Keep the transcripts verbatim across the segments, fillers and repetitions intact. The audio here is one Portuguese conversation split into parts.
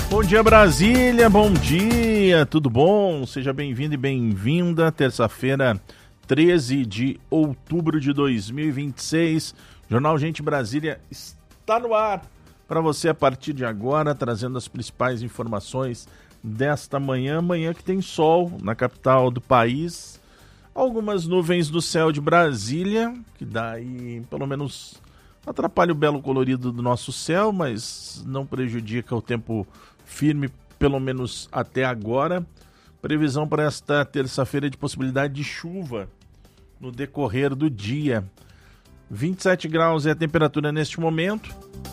Bom dia, Brasília, bom dia, tudo bom? Seja bem-vindo e bem-vinda, terça-feira, treze de outubro de dois mil e vinte e seis, Jornal Gente Brasília está no ar para você a partir de agora, trazendo as principais informações desta manhã, manhã que tem sol na capital do país, algumas nuvens no céu de Brasília, que dá aí pelo menos atrapalha o belo colorido do nosso céu, mas não prejudica o tempo firme, pelo menos até agora. Previsão para esta terça-feira de possibilidade de chuva no decorrer do dia. vinte e sete graus é a temperatura neste momento,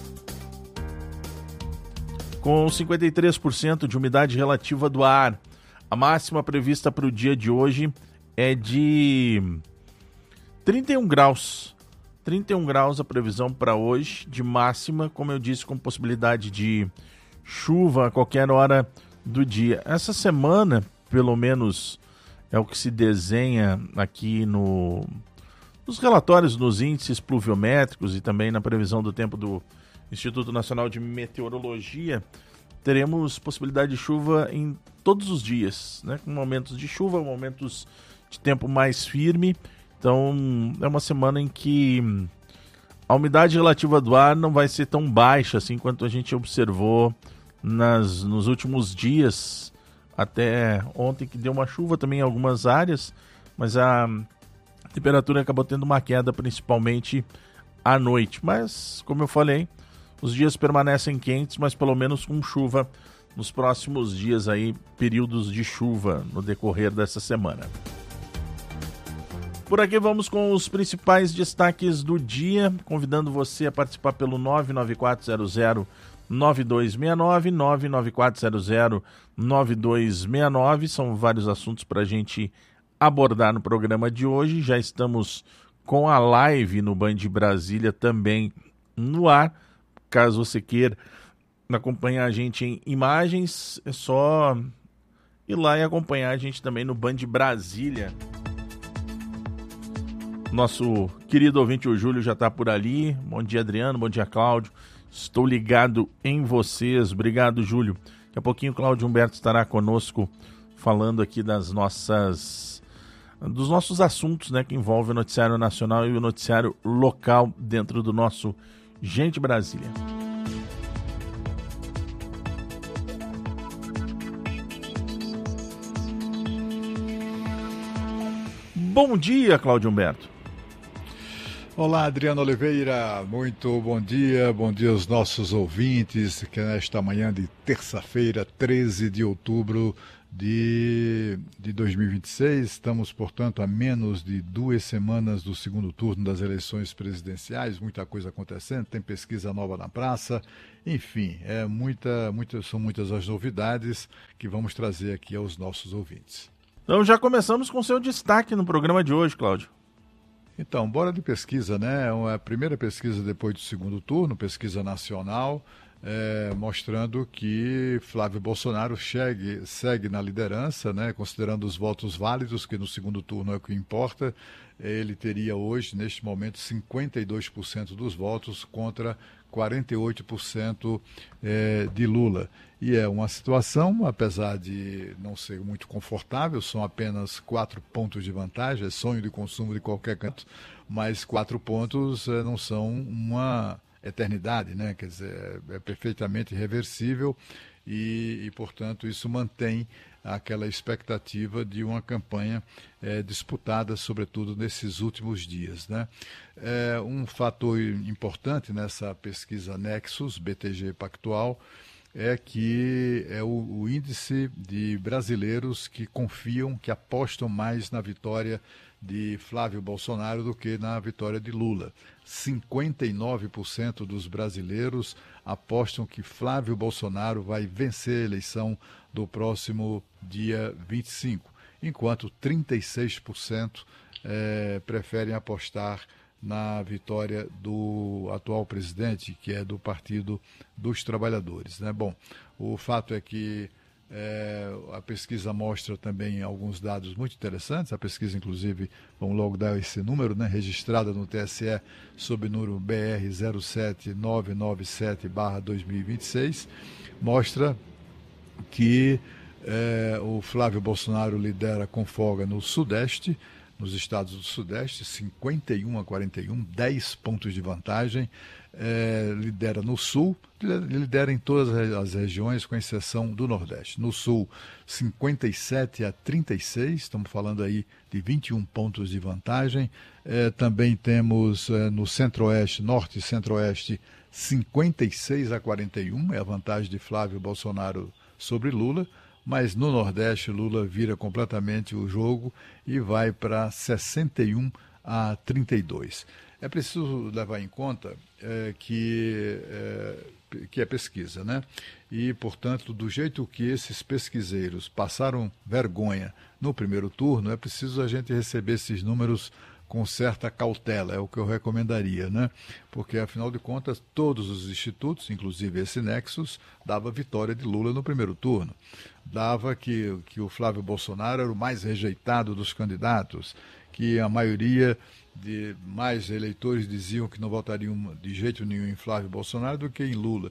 com cinquenta e três por cento de umidade relativa do ar. A máxima prevista para o dia de hoje é de trinta e um graus. trinta e um graus a previsão para hoje, de máxima, como eu disse, com possibilidade de chuva a qualquer hora do dia. Essa semana, pelo menos, é o que se desenha aqui no, nos relatórios, nos índices pluviométricos e também na previsão do tempo do Instituto Nacional de Meteorologia. Teremos possibilidade de chuva em todos os dias, né? Com momentos de chuva, momentos de tempo mais firme. Então, é uma semana em que a umidade relativa do ar não vai ser tão baixa assim quanto a gente observou nas, nos últimos dias, até ontem, que deu uma chuva também em algumas áreas, mas a temperatura acabou tendo uma queda, principalmente à noite. Mas, como eu falei, os dias permanecem quentes, mas pelo menos com chuva nos próximos dias, aí, períodos de chuva no decorrer dessa semana. Por aqui vamos com os principais destaques do dia, convidando você a participar pelo nove nove quatro zero zero nove dois seis nove, nove nove quatro zero zero nove dois seis nove. São vários assuntos para a gente abordar no programa de hoje. Já estamos com a live no Band Brasília também no ar. Caso você queira acompanhar a gente em imagens, é só ir lá e acompanhar a gente também no Band Brasília. Nosso querido ouvinte, o Júlio, já está por ali. Bom dia, Adriano. Bom dia, Cláudio. Estou ligado em vocês. Obrigado, Júlio. Daqui a pouquinho o Cláudio Humberto estará conosco falando aqui das nossas, dos nossos assuntos, né, que envolvem o noticiário nacional e o noticiário local dentro do nosso Gente Brasília. Bom dia, Cláudio Humberto. Olá, Adriano Oliveira, muito bom dia, bom dia aos nossos ouvintes, que nesta manhã de terça-feira, treze de outubro de, de dois mil e vinte e seis, estamos, portanto, a menos de duas semanas do segundo turno das eleições presidenciais, muita coisa acontecendo, tem pesquisa nova na praça, enfim, é muita, muita, são muitas as novidades que vamos trazer aqui aos nossos ouvintes. Então já começamos com seu destaque no programa de hoje, Cláudio. Então, bora de pesquisa, né? É a primeira pesquisa depois do segundo turno, pesquisa nacional, é, mostrando que Flávio Bolsonaro segue, segue na liderança, né? Considerando os votos válidos, que no segundo turno é o que importa. Ele teria hoje, neste momento, cinquenta e dois por cento dos votos contra quarenta e oito por cento é, de Lula. E é uma situação, apesar de não ser muito confortável, são apenas quatro pontos de vantagem, é sonho de consumo de qualquer canto, mas quatro pontos é, não são uma eternidade, né? Quer dizer, é, é perfeitamente reversível e, e, portanto, isso mantém aquela expectativa de uma campanha é, disputada, sobretudo nesses últimos dias, né? É, um fator importante nessa pesquisa Nexus, B T G Pactual, é que é o, o índice de brasileiros que confiam, que apostam mais na vitória de Flávio Bolsonaro do que na vitória de Lula. cinquenta e nove por cento dos brasileiros apostam que Flávio Bolsonaro vai vencer a eleição do próximo dia vinte e cinco, enquanto trinta e seis por cento é, preferem apostar na vitória do atual presidente, que é do Partido dos Trabalhadores, né? Bom, o fato é que é, a pesquisa mostra também alguns dados muito interessantes. A pesquisa, inclusive, vamos logo dar esse número, né, registrada no T S E sob número B R zero sete nove nove sete barra dois mil e vinte e seis, mostra que é, o Flávio Bolsonaro lidera com folga no Sudeste, nos estados do Sudeste, cinquenta e um a quarenta e um, dez pontos de vantagem. É, lidera no Sul, lidera em todas as regiões, com exceção do Nordeste. No Sul, cinquenta e sete a trinta e seis, estamos falando aí de vinte e um pontos de vantagem. É, também temos é, no Centro-Oeste, Norte e Centro-Oeste, cinquenta e seis a quarenta e um, é a vantagem de Flávio Bolsonaro sobre Lula, mas no Nordeste Lula vira completamente o jogo e vai para sessenta e um a trinta e dois. É preciso levar em conta é, que, é, que é pesquisa, né? E, portanto, do jeito que esses pesquiseiros passaram vergonha no primeiro turno, é preciso a gente receber esses números com certa cautela, é o que eu recomendaria, né? Porque, afinal de contas, todos os institutos, inclusive esse Nexus, dava vitória de Lula no primeiro turno. Dava que, que o Flávio Bolsonaro era o mais rejeitado dos candidatos, que a maioria de mais eleitores diziam que não votariam de jeito nenhum em Flávio Bolsonaro do que em Lula.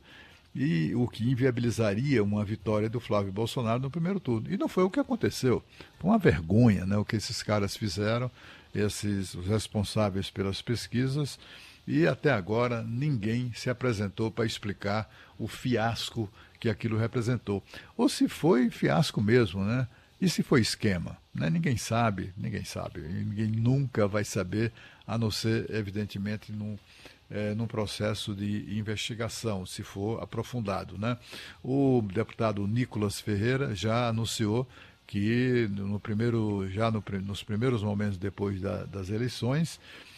E o que inviabilizaria uma vitória do Flávio Bolsonaro no primeiro turno. E não foi o que aconteceu. Foi uma vergonha, né, o que esses caras fizeram, esses os responsáveis pelas pesquisas, e até agora ninguém se apresentou para explicar o fiasco que aquilo representou. Ou se foi fiasco mesmo, né? E se foi esquema? Né? Ninguém sabe, ninguém sabe. Ninguém nunca vai saber, a não ser, evidentemente, num, é, num processo de investigação, se for aprofundado. Né? O deputado Nicolas Ferreira já anunciou que no primeiro, já no, nos primeiros momentos depois da, das eleições,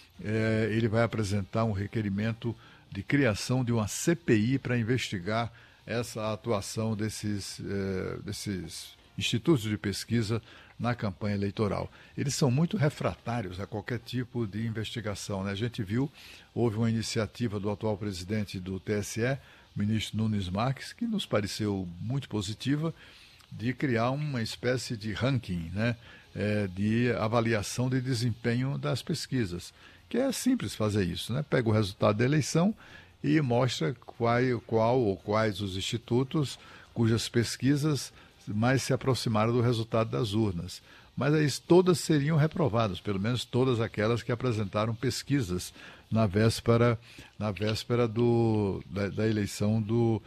é, ele vai apresentar um requerimento de criação de uma C P I para investigar essa atuação desses, é, desses institutos de pesquisa na campanha eleitoral. Eles são muito refratários a qualquer tipo de investigação, né? A gente viu, houve uma iniciativa do atual presidente do T S E, o ministro Nunes Marques, que nos pareceu muito positiva, de criar uma espécie de ranking, né? É, de avaliação de desempenho das pesquisas, que é simples fazer isso, né? Pega o resultado da eleição e mostra qual, qual ou quais os institutos cujas pesquisas mais se aproximaram do resultado das urnas. Mas aí todas seriam reprovadas, pelo menos todas aquelas que apresentaram pesquisas na véspera, na véspera do, da, da eleição do,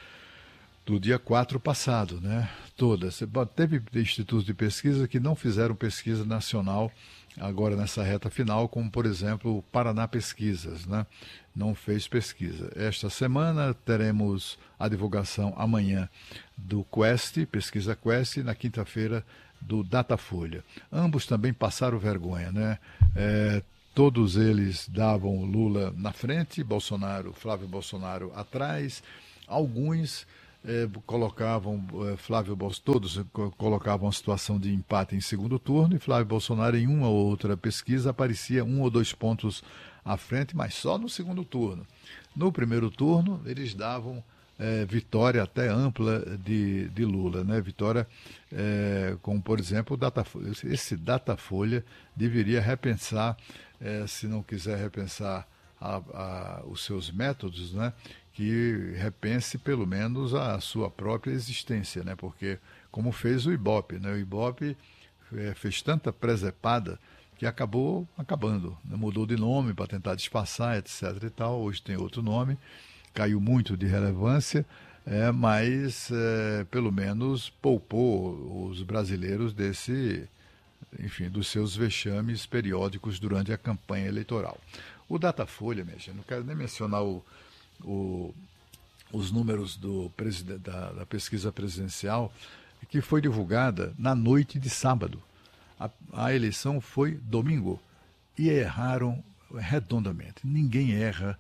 do dia quatro passado, né? Todas. Teve institutos de pesquisa que não fizeram pesquisa nacional agora nessa reta final, como, por exemplo, o Paraná Pesquisas, né? Não fez pesquisa. Esta semana teremos a divulgação amanhã do Quest, Pesquisa Quest, e na quinta-feira do Datafolha. Ambos também passaram vergonha, né? É, todos eles davam Lula na frente, Bolsonaro, Flávio Bolsonaro atrás. Alguns eh, colocavam eh, Flávio Bolsonaro, todos colocavam a situação de empate em segundo turno, e Flávio Bolsonaro em uma ou outra pesquisa aparecia um ou dois pontos à frente, mas só no segundo turno. No primeiro turno, eles davam É, vitória até ampla de, de Lula, né? Vitória, é, como por exemplo, o Datafolha. Esse Datafolha deveria repensar, é, se não quiser repensar a, a, os seus métodos, né? Que repense pelo menos a sua própria existência, né? Porque, como fez o Ibope, né? O Ibope é, fez tanta presepada que acabou acabando, né? Mudou de nome para tentar disfarçar, etc e tal. Hoje tem outro nome. Caiu muito de relevância, é, mas é, pelo menos poupou os brasileiros desse, enfim, dos seus vexames periódicos durante a campanha eleitoral. O Datafolha, minha gente, não quero nem mencionar o, o, os números do presidente, da, da pesquisa presidencial, que foi divulgada na noite de sábado. A, a eleição foi domingo e erraram redondamente. Ninguém erra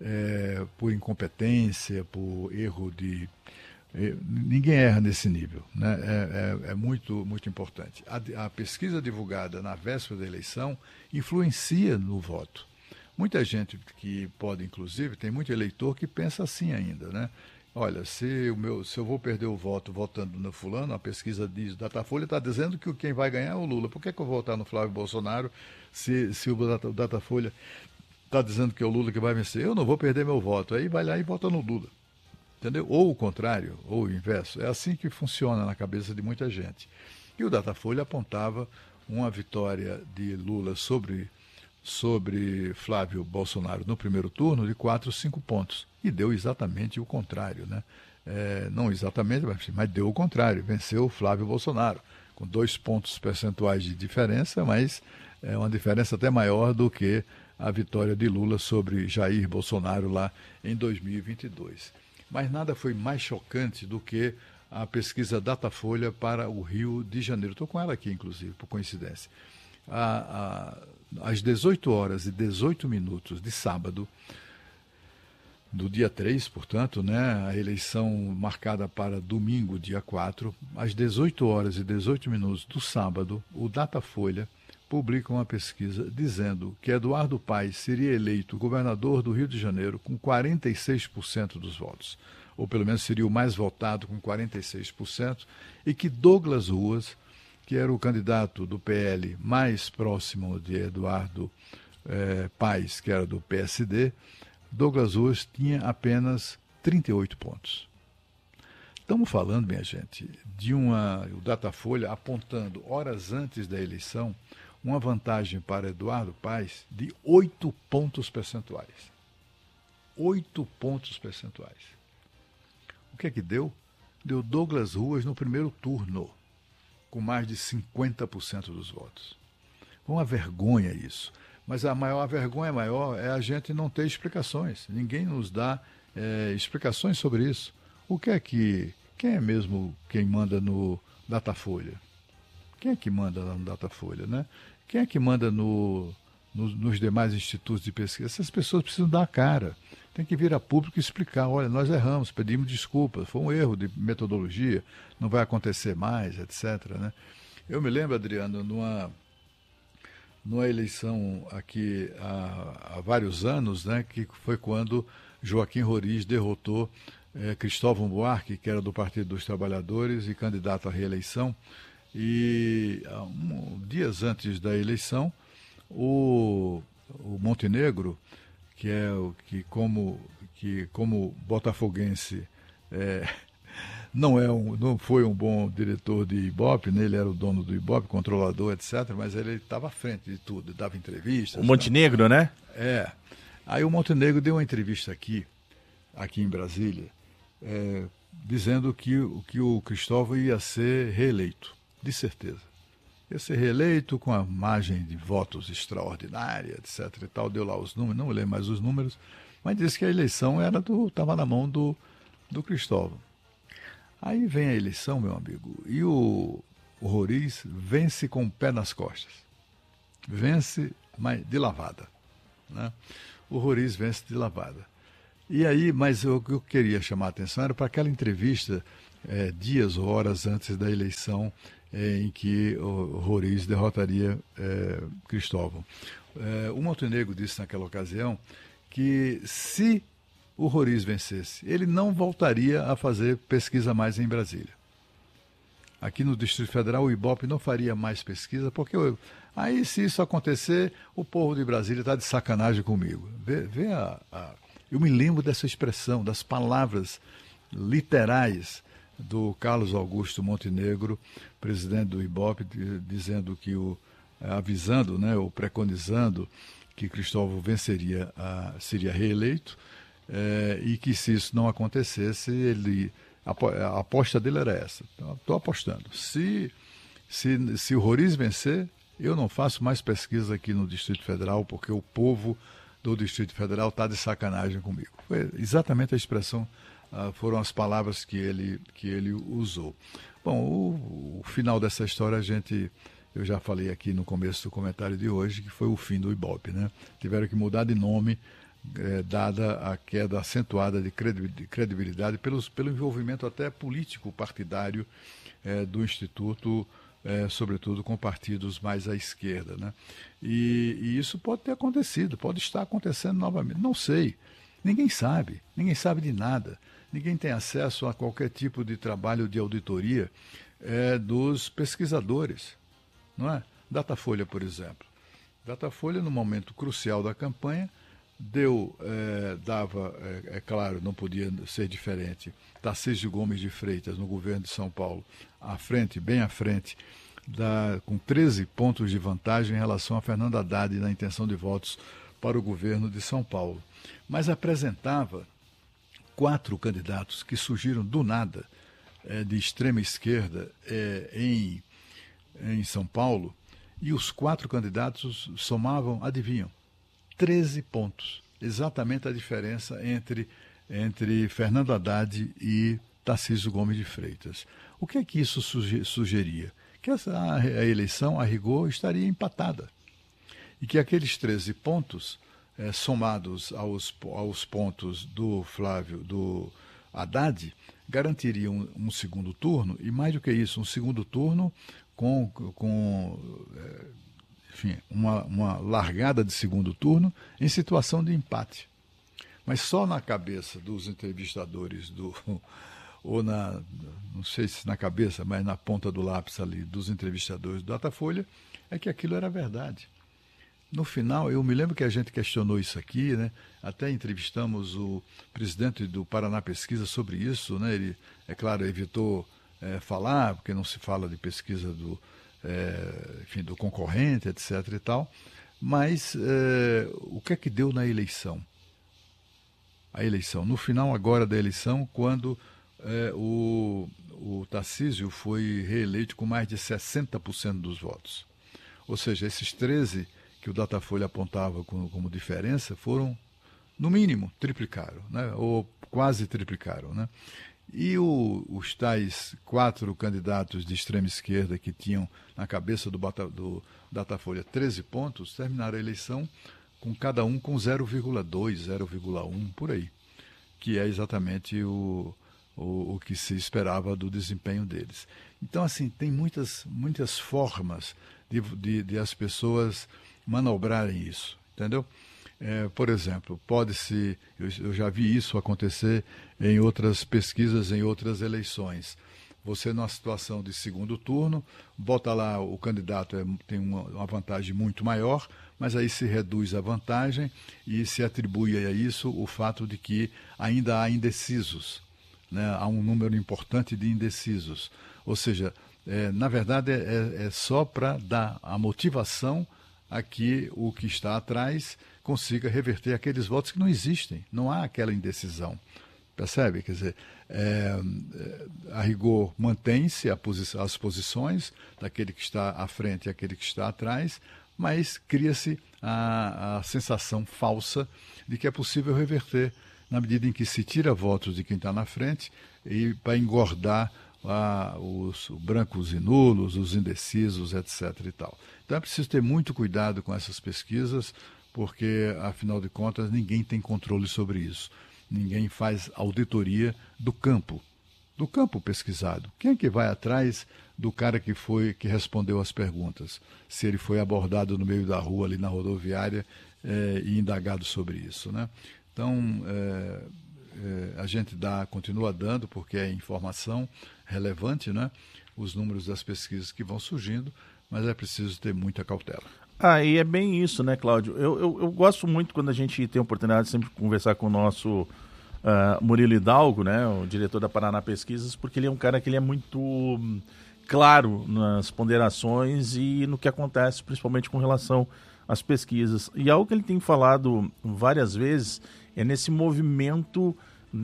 É, por incompetência, por erro de... É, ninguém erra nesse nível, né? É, é, é muito, muito importante. A, a pesquisa divulgada na véspera da eleição influencia no voto. Muita gente que pode, inclusive, tem muito eleitor que pensa assim ainda, né? Olha, se, o meu, se eu vou perder o voto votando no fulano, a pesquisa diz, Datafolha está dizendo que quem vai ganhar é o Lula. Por que, que eu vou votar no Flávio Bolsonaro se, se o Datafolha está dizendo que é o Lula que vai vencer? Eu não vou perder meu voto. Aí vai lá e vota no Lula. entendeu? Ou o contrário, ou o inverso. É assim que funciona na cabeça de muita gente. E o Datafolha apontava uma vitória de Lula sobre, sobre Flávio Bolsonaro no primeiro turno de quatro, cinco pontos. E deu exatamente o contrário, né? É, não exatamente, mas, mas deu o contrário. Venceu Flávio Bolsonaro, com dois pontos percentuais de diferença, mas é uma diferença até maior do que a vitória de Lula sobre Jair Bolsonaro lá em dois mil e vinte e dois. Mas nada foi mais chocante do que a pesquisa Datafolha para o Rio de Janeiro. Estou com ela aqui, inclusive, por coincidência. A, a, às dezoito horas e dezoito minutos de sábado, do dia três, portanto, né, a eleição marcada para domingo, dia quatro, às dezoito horas e dezoito minutos do sábado, o Datafolha publica uma pesquisa dizendo que Eduardo Paes seria eleito governador do Rio de Janeiro com quarenta e seis por cento dos votos, ou pelo menos seria o mais votado com quarenta e seis por cento, e que Douglas Ruas, que era o candidato do P L mais próximo de Eduardo eh, Paes, que era do P S D, Douglas Ruas tinha apenas trinta e oito pontos. Estamos falando, minha gente, de uma, o Datafolha apontando, horas antes da eleição, uma vantagem para Eduardo Paes de oito pontos percentuais. Oito pontos percentuais. O que é que deu? Deu Douglas Ruas no primeiro turno, com mais de cinquenta por cento dos votos. Uma vergonha isso. Mas a maior a vergonha maior é a gente não ter explicações. Ninguém nos dá é, explicações sobre isso. O que é que... Quem é mesmo quem manda no Datafolha? Quem é que manda lá no Datafolha, né? Quem é que manda no, no, nos demais institutos de pesquisa? Essas pessoas precisam dar a cara. Tem que vir a público e explicar, olha, nós erramos, pedimos desculpas, foi um erro de metodologia, não vai acontecer mais, etcétera, né? Eu me lembro, Adriano, numa, numa eleição aqui há, há vários anos, né, que foi quando Joaquim Roriz derrotou é, Cristóvão Buarque, que era do Partido dos Trabalhadores e candidato à reeleição. E um, dias antes da eleição, o, o Montenegro, que é o que como, que como botafoguense é, não, é um, não foi um bom diretor de Ibope, né? Ele era o dono do Ibope, controlador, etcétera, mas ele estava à frente de tudo, dava entrevistas. O Montenegro, né? É. Aí o Montenegro deu uma entrevista aqui, aqui em Brasília, é, dizendo que, que o Cristóvão ia ser reeleito. De certeza. Ia ser reeleito com a margem de votos extraordinária, etcétera e tal. Deu lá os números, não me lembro mais os números, mas disse que a eleição era do, estava na mão do, do Cristóvão. Aí vem a eleição, meu amigo, e o, o Roriz vence com o pé nas costas. Vence mas de lavada, né? O Roriz vence de lavada. E aí, mas o que eu queria chamar a atenção era para aquela entrevista é, dias ou horas antes da eleição é, em que o Roriz derrotaria é, Cristóvão. É, o Montenegro disse naquela ocasião que se o Roriz vencesse, ele não voltaria a fazer pesquisa mais em Brasília. Aqui no Distrito Federal, o Ibope não faria mais pesquisa, porque eu, aí, se isso acontecer, o povo de Brasília está de sacanagem comigo. Vê, vê a, a... Eu me lembro dessa expressão, das palavras literais do Carlos Augusto Montenegro, presidente do Ibope, dizendo que o avisando, né, ou preconizando que Cristóvão venceria, a, seria reeleito, é, e que se isso não acontecesse, ele a aposta dele era essa. Estou apostando. Se, se, se o Roriz vencer, eu não faço mais pesquisa aqui no Distrito Federal, porque o povo do Distrito Federal está de sacanagem comigo. Foi exatamente a expressão, uh, foram as palavras que ele, que ele usou. Bom, o, o final dessa história a gente, eu já falei aqui no começo do comentário de hoje, que foi o fim do Ibope, né? Tiveram que mudar de nome, É, dada a queda acentuada de credibilidade pelos, pelo envolvimento até político partidário é, do Instituto, é, sobretudo com partidos mais à esquerda, né? E, e isso pode ter acontecido, pode estar acontecendo novamente, não sei, ninguém sabe, ninguém sabe de nada, ninguém tem acesso a qualquer tipo de trabalho de auditoria é, dos pesquisadores, não é? Datafolha, por exemplo. Datafolha, no momento crucial da campanha, deu, é, dava, é, é claro, não podia ser diferente, Tarcísio Gomes de Freitas, no governo de São Paulo, à frente, bem à frente, da, com treze pontos de vantagem em relação a Fernando Haddad na intenção de votos para o governo de São Paulo. Mas apresentava quatro candidatos que surgiram do nada, é, de extrema esquerda, é, em, em São Paulo, e os quatro candidatos somavam, adivinham, treze pontos. Exatamente a diferença entre, entre Fernando Haddad e Tarcísio Gomes de Freitas. O que é que isso sugeria? Que essa, a eleição, a rigor, estaria empatada. E que aqueles treze pontos, é, somados aos, aos pontos do Flávio, do Haddad, garantiriam um, um segundo turno, e mais do que isso, um segundo turno com, com é, enfim, uma, uma largada de segundo turno em situação de empate. Mas só na cabeça dos entrevistadores, do, ou na, não sei se na cabeça, mas na ponta do lápis ali, dos entrevistadores do Datafolha, é que aquilo era verdade. No final, eu me lembro que a gente questionou isso aqui, né? Até entrevistamos o presidente do Paraná Pesquisa sobre isso, né? Ele, é claro, evitou é, falar, porque não se fala de pesquisa do, é, enfim, do concorrente, etc e tal, mas é, o que é que deu na eleição? A eleição, no final agora da eleição, quando é, o, o Tarcísio foi reeleito com mais de sessenta por cento dos votos. Ou seja, esses treze que o Datafolha apontava como, como diferença foram, no mínimo, triplicaram, né? Ou quase triplicaram, né? E o, os tais quatro candidatos de extrema esquerda que tinham na cabeça do, do Datafolha treze pontos, terminaram a eleição com cada um com zero vírgula dois, zero vírgula um, por aí, que é exatamente o, o, o que se esperava do desempenho deles. Então, assim, tem muitas, muitas formas de, de, de as pessoas manobrarem isso, entendeu? É, por exemplo, pode-se, eu, eu já vi isso acontecer em outras pesquisas, em outras eleições. Você, numa situação de segundo turno, bota lá o candidato, é, tem uma, uma vantagem muito maior, mas aí se reduz a vantagem e se atribui a isso o fato de que ainda há indecisos, né? Há um número importante de indecisos. Ou seja, é, na verdade é, é só para dar a motivação a que o que está atrás consiga reverter aqueles votos que não existem, não há aquela indecisão. Percebe? Quer dizer, é, a rigor mantém-se posi- as posições daquele que está à frente e aquele que está atrás, mas cria-se a, a sensação falsa de que é possível reverter na medida em que se tira votos de quem está na frente e para engordar ah, os brancos e nulos, os indecisos, etc e tal. Então é preciso ter muito cuidado com essas pesquisas, porque, afinal de contas, ninguém tem controle sobre isso. Ninguém faz auditoria do campo, do campo pesquisado. Quem é que vai atrás do cara que foi, que respondeu as perguntas? Se ele foi abordado no meio da rua, ali na rodoviária, eh, e indagado sobre isso, né? Então, eh, eh, a gente dá, continua dando, porque é informação relevante, né? Os números das pesquisas que vão surgindo, mas é preciso ter muita cautela. Ah, e é bem isso, né, Cláudio? Eu, eu, eu gosto muito quando a gente tem a oportunidade de sempre conversar com o nosso uh, Murilo Hidalgo, né, o diretor da Paraná Pesquisas, porque ele é um cara que ele é muito um, claro nas ponderações e no que acontece, principalmente com relação às pesquisas. E algo que ele tem falado várias vezes é nesse movimento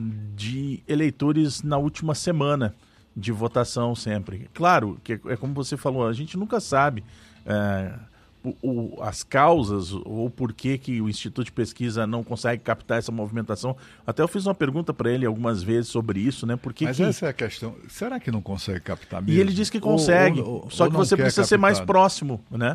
de eleitores na última semana de votação sempre. Claro, que é, é como você falou, a gente nunca sabe é, o, o, as causas ou por que, que o Instituto de Pesquisa não consegue captar essa movimentação. Até eu fiz uma pergunta para ele algumas vezes sobre isso, né? Por que Mas que... essa é a questão. Será que não consegue captar mesmo? E ele diz que consegue, ou, ou, só ou que você precisa captar. ser mais próximo, né?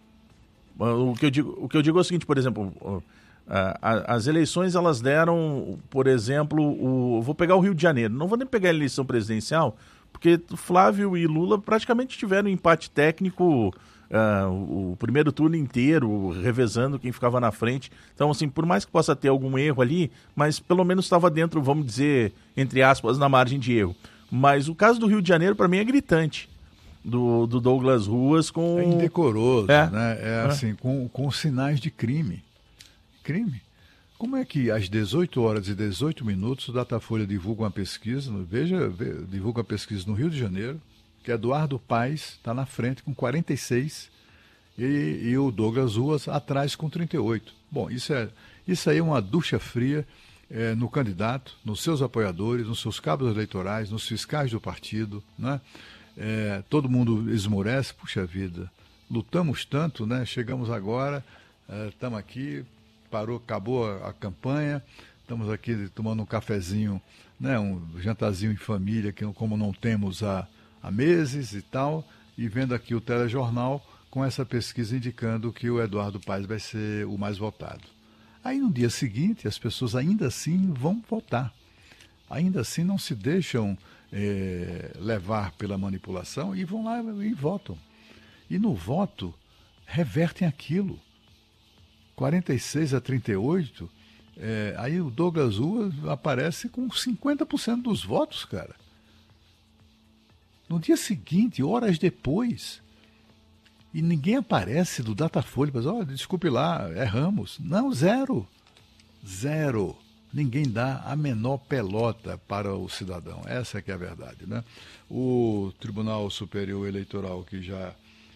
O que eu digo, o que eu digo é o seguinte, por exemplo... As eleições, elas deram, por exemplo, o, vou pegar o Rio de Janeiro, não vou nem pegar a eleição presidencial, porque Flávio e Lula praticamente tiveram um empate técnico uh, o primeiro turno inteiro, revezando quem ficava na frente. Então, assim, por mais que possa ter algum erro ali, mas pelo menos estava dentro, vamos dizer, entre aspas, na margem de erro. Mas o caso do Rio de Janeiro, para mim, é gritante. Do, do Douglas Ruas com... É indecoroso, é, né? É, é. assim, com, com sinais de crime. Crime. Como é que às dezoito horas e dezoito minutos o Datafolha divulga uma pesquisa, veja, veja divulga uma pesquisa no Rio de Janeiro, que Eduardo Paes está na frente com quarenta e seis e, e o Douglas Ruas atrás com trinta e oito. Bom, isso, é, isso aí é uma ducha fria é, no candidato, nos seus apoiadores, nos seus cabos eleitorais, nos fiscais do partido, né? É, todo mundo esmorece, puxa vida, lutamos tanto, né? Chegamos agora, estamos é, aqui... Parou, acabou a, a campanha, estamos aqui tomando um cafezinho, né, um jantarzinho em família, que como não temos há, há meses e tal, e vendo aqui o telejornal com essa pesquisa indicando que o Eduardo Paes vai ser o mais votado. Aí no dia seguinte as pessoas ainda assim vão votar, ainda assim não se deixam é, levar pela manipulação e vão lá e votam. E no voto revertem aquilo. quarenta e seis a trinta e oito, é, aí o Douglas Ruas aparece com cinquenta por cento dos votos, cara. No dia seguinte, horas depois, e ninguém aparece do Datafolha, mas, olha, desculpe lá, erramos. Não, zero. Zero. Ninguém dá a menor pelota para o cidadão. Essa é que é a verdade, né? O Tribunal Superior Eleitoral, que já,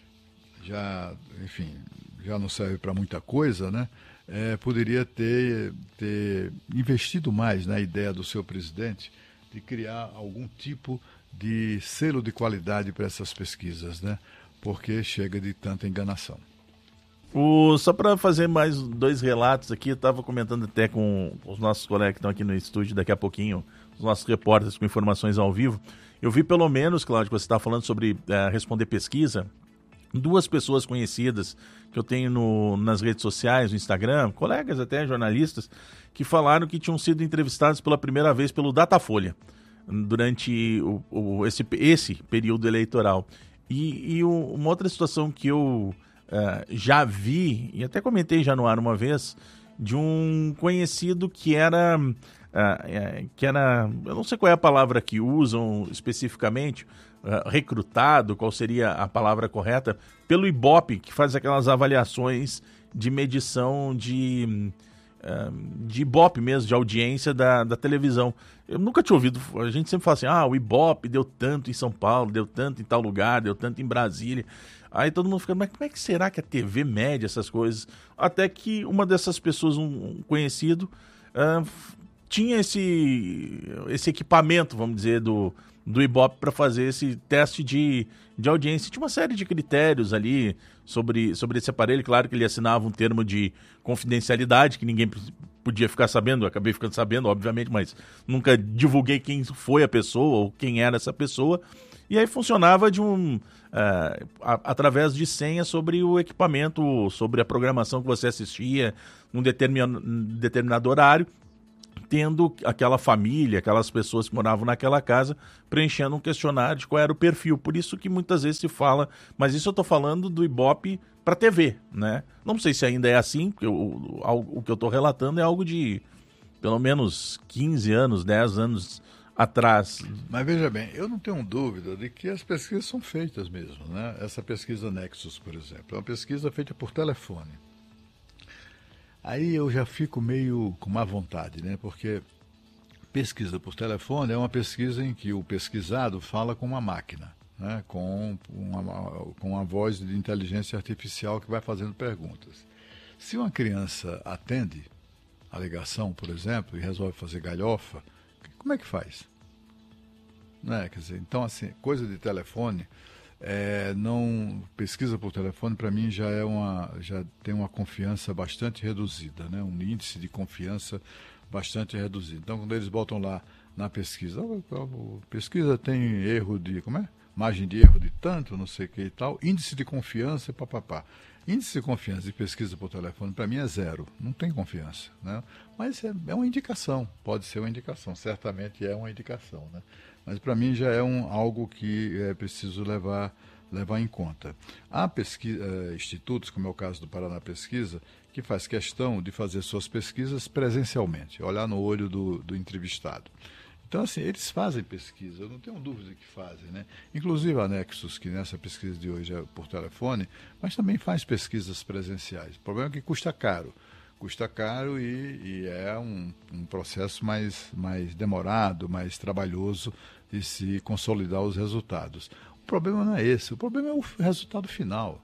já enfim... já não serve para muita coisa, né? É, poderia ter, ter investido mais na ideia do seu presidente de criar algum tipo de selo de qualidade para essas pesquisas, né? Porque chega de tanta enganação. O, só para fazer mais dois relatos aqui, eu estava comentando até com os nossos colegas que estão aqui no estúdio daqui a pouquinho, os nossos repórteres com informações ao vivo. Eu vi pelo menos, Cláudio, que você está falando sobre é, responder pesquisa, duas pessoas conhecidas que eu tenho no, nas redes sociais, no Instagram, colegas até, jornalistas, que falaram que tinham sido entrevistados pela primeira vez pelo Datafolha durante o, o, esse, esse período eleitoral. E, e o, uma outra situação que eu uh, já vi, e até comentei já no ar uma vez, de um conhecido que era, uh, uh, que era, eu não sei qual é a palavra que usam especificamente, Uh, recrutado, qual seria a palavra correta, pelo Ibope, que faz aquelas avaliações de medição de, uh, de Ibope mesmo, de audiência da, da televisão. Eu nunca tinha ouvido, a gente sempre fala assim, ah, o Ibope deu tanto em São Paulo, deu tanto em tal lugar, deu tanto em Brasília. Aí todo mundo fica, mas como é que será que a T V mede essas coisas? Até que uma dessas pessoas, um, um conhecido, uh, tinha esse, esse equipamento, vamos dizer, do... do Ibope para fazer esse teste de, de audiência. Tinha uma série de critérios ali sobre, sobre esse aparelho. Claro que ele assinava um termo de confidencialidade que ninguém podia ficar sabendo. Eu acabei ficando sabendo, obviamente, mas nunca divulguei quem foi a pessoa ou quem era essa pessoa. E aí funcionava de um, uh, a, através de senha sobre o equipamento, sobre a programação que você assistia num determinado, determinado horário, tendo aquela família, aquelas pessoas que moravam naquela casa, preenchendo um questionário de qual era o perfil. Por isso que muitas vezes se fala, mas isso eu estou falando do Ibope para T V, né? Não sei se ainda é assim, porque o, o, o que eu estou relatando é algo de pelo menos quinze anos, dez anos atrás. Mas veja bem, eu não tenho dúvida de que as pesquisas são feitas mesmo, né? Essa pesquisa Nexus, por exemplo, é uma pesquisa feita por telefone. Aí eu já fico meio com má vontade, né? Porque pesquisa por telefone é uma pesquisa em que o pesquisado fala com uma máquina, né? com, uma, com uma voz de inteligência artificial que vai fazendo perguntas. Se uma criança atende a ligação, por exemplo, e resolve fazer galhofa, como é que faz? Né? Quer dizer, então, assim, coisa de telefone... É, não pesquisa por telefone para mim já é uma já tem uma confiança bastante reduzida, né? Um índice de confiança bastante reduzido. Então quando eles botam lá na pesquisa, oh, oh, pesquisa tem erro de como é margem de erro de tanto, não sei o que e tal, índice de confiança e papapá. Índice de confiança de pesquisa por telefone para mim é zero, não tem confiança, né? Mas é, é uma indicação, pode ser uma indicação, certamente é uma indicação, né? Mas para mim já é um, algo que é preciso levar, levar em conta. Há pesquisa, eh, institutos, como é o caso do Paraná Pesquisa, que faz questão de fazer suas pesquisas presencialmente, olhar no olho do, do entrevistado. Então, assim, eles fazem pesquisa, eu não tenho dúvida que fazem, né? Inclusive a Nexus, que nessa pesquisa de hoje é por telefone, mas também faz pesquisas presenciais. O problema é que custa caro. custa caro e, e é um, um processo mais, mais demorado, mais trabalhoso de se consolidar os resultados. O problema não é esse, o problema é o resultado final.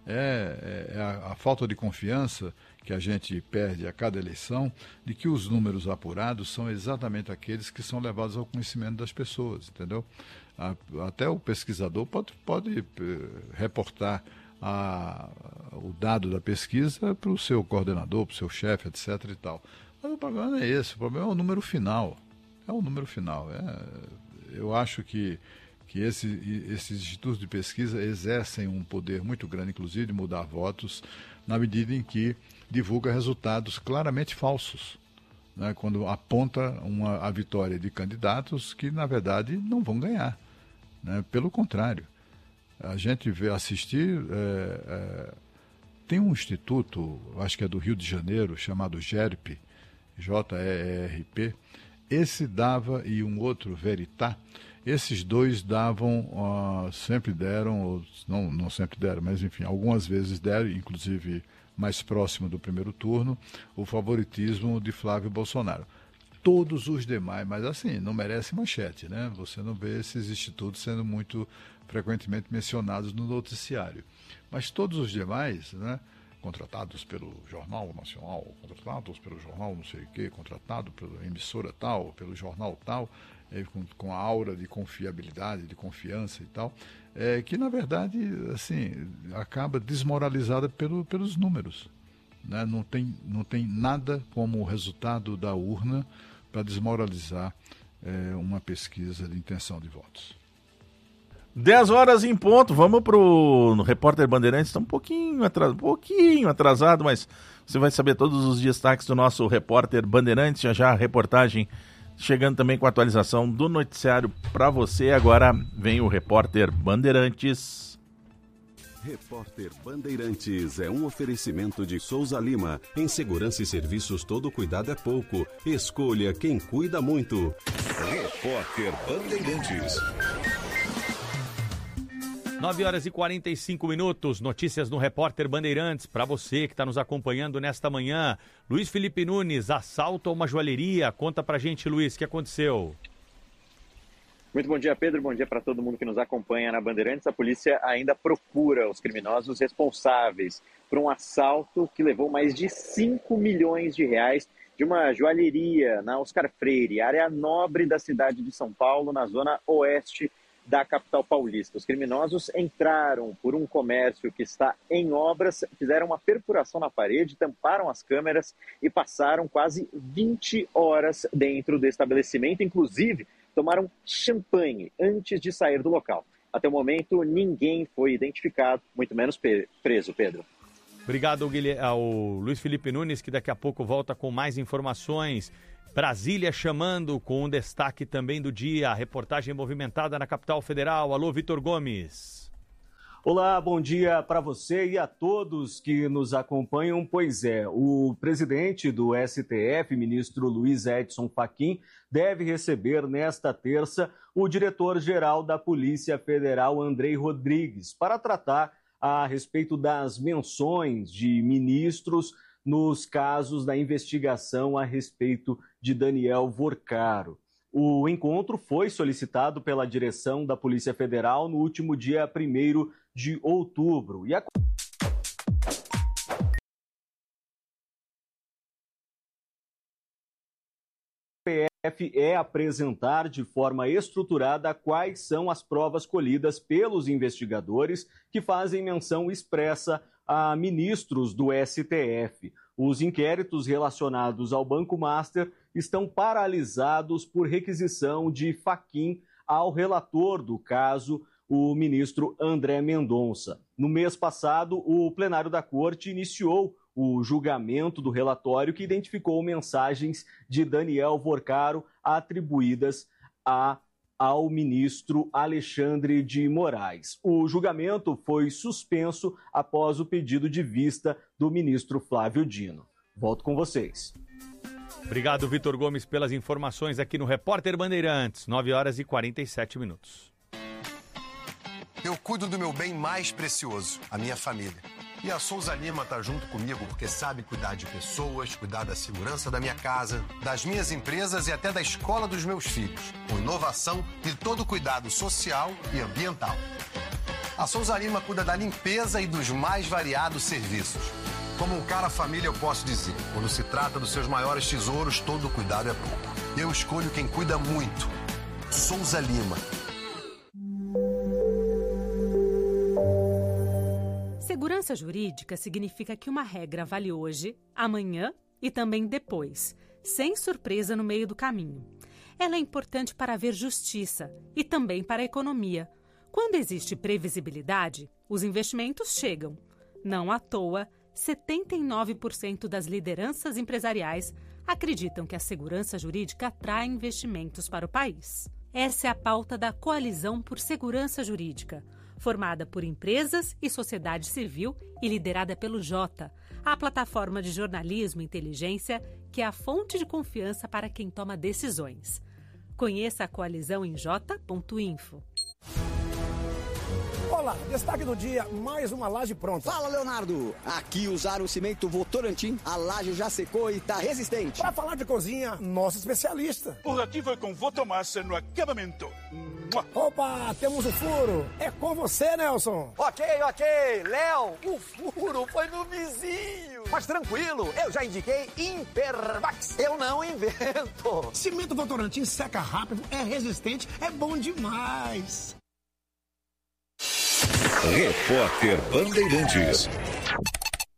É, é a, a falta de confiança que a gente perde a cada eleição, de que os números apurados são exatamente aqueles que são levados ao conhecimento das pessoas, entendeu? A, até o pesquisador pode, pode uh, reportar a, o dado da pesquisa para o seu coordenador, para o seu chefe, etc e tal. Mas o problema não é esse, o problema é o número final. É o número final. É, eu acho que que esse, esses institutos de pesquisa exercem um poder muito grande, inclusive, de mudar votos, na medida em que divulga resultados claramente falsos, né, quando aponta uma, a vitória de candidatos que, na verdade, não vão ganhar. Né, pelo contrário, a gente vê assistir... É, é, tem um instituto, acho que é do Rio de Janeiro, chamado GERP, J E R P, esse dava, e um outro, Veritá, esses dois davam, uh, sempre deram, ou não, não sempre deram, mas enfim, algumas vezes deram, inclusive mais próximo do primeiro turno, o favoritismo de Flávio Bolsonaro. Todos os demais, mas assim, não merece manchete, né? Você não vê esses institutos sendo muito frequentemente mencionados no noticiário. Mas todos os demais, né? Contratados pelo Jornal Nacional, contratados pelo Jornal não sei o quê, contratado pela emissora tal, pelo jornal tal, Com, com a aura de confiabilidade, de confiança e tal, é, que na verdade assim, acaba desmoralizada pelo, pelos números. Né? Não tem, não tem nada como o resultado da urna para desmoralizar é, uma pesquisa de intenção de votos. dez horas em ponto, vamos para o Repórter Bandeirantes, está um pouquinho atrasado, um pouquinho atrasado, mas você vai saber todos os destaques do nosso Repórter Bandeirantes, já já a reportagem chegando também com a atualização do noticiário para você. Agora vem o Repórter Bandeirantes. Repórter Bandeirantes é um oferecimento de Souza Lima. Em segurança e serviços, todo cuidado é pouco. Escolha quem cuida muito. Repórter Bandeirantes. nove horas e quarenta e cinco minutos, notícias no Repórter Bandeirantes. Para você que está nos acompanhando nesta manhã, Luiz Felipe Nunes, assalto a uma joalheria. Conta pra gente, Luiz, o que aconteceu? Muito bom dia, Pedro. Bom dia para todo mundo que nos acompanha na Bandeirantes. A polícia ainda procura os criminosos responsáveis por um assalto que levou mais de cinco milhões de reais de uma joalheria na Oscar Freire, área nobre da cidade de São Paulo, na zona oeste da capital paulista. Os criminosos entraram por um comércio que está em obras, fizeram uma perfuração na parede, tamparam as câmeras e passaram quase vinte horas dentro do estabelecimento. Inclusive, tomaram champanhe antes de sair do local. Até o momento, ninguém foi identificado, muito menos preso, Pedro. Obrigado ao Luiz Felipe Nunes, que daqui a pouco volta com mais informações. Brasília chamando, com um destaque também do dia, a reportagem movimentada na capital federal. Alô, Vitor Gomes. Olá, bom dia para você e a todos que nos acompanham. Pois é, o presidente do S T F, ministro Luiz Edson Fachin, deve receber nesta terça o diretor-geral da Polícia Federal, Andrei Rodrigues, para tratar a respeito das menções de ministros nos casos da investigação a respeito de Daniel Vorcaro. O encontro foi solicitado pela direção da Polícia Federal no último dia primeiro de outubro. E a P F é apresentar de forma estruturada quais são as provas colhidas pelos investigadores que fazem menção expressa a ministros do S T F. Os inquéritos relacionados ao Banco Master estão paralisados por requisição de Fachin ao relator do caso, o ministro André Mendonça. No mês passado, o plenário da Corte iniciou o julgamento do relatório que identificou mensagens de Daniel Vorcaro atribuídas a ao ministro Alexandre de Moraes. O julgamento foi suspenso após o pedido de vista do ministro Flávio Dino. Volto com vocês. Obrigado, Vitor Gomes, pelas informações aqui no Repórter Bandeirantes, nove horas e quarenta e sete minutos. Eu cuido do meu bem mais precioso, a minha família. E a Souza Lima tá junto comigo porque sabe cuidar de pessoas, cuidar da segurança da minha casa, das minhas empresas e até da escola dos meus filhos, com inovação e todo o cuidado social e ambiental. A Souza Lima cuida da limpeza e dos mais variados serviços. Como um cara família, eu posso dizer, quando se trata dos seus maiores tesouros, todo cuidado é pouco. Eu escolho quem cuida muito. Souza Lima. Segurança jurídica significa que uma regra vale hoje, amanhã e também depois, sem surpresa no meio do caminho. Ela é importante para haver justiça e também para a economia. Quando existe previsibilidade, os investimentos chegam. Não à toa, setenta e nove por cento das lideranças empresariais acreditam que a segurança jurídica atrai investimentos para o país. Essa é a pauta da Coalizão por Segurança Jurídica, formada por empresas e sociedade civil e liderada pelo Jota, a plataforma de jornalismo e inteligência que é a fonte de confiança para quem toma decisões. Conheça a coalizão em j ponto info. Olá, destaque do dia, mais uma laje pronta. Fala, Leonardo. Aqui usaram o cimento Votorantim, a laje já secou e tá resistente. Para falar de cozinha, nosso especialista. O aqui foi com Votomassa no acabamento. Opa, temos o furo. É com você, Nelson. Ok, ok. Léo, o furo foi no vizinho. Mas tranquilo, eu já indiquei Impervax. Eu não invento. Cimento Votorantim seca rápido, é resistente, é bom demais. Repórter Bandeirantes.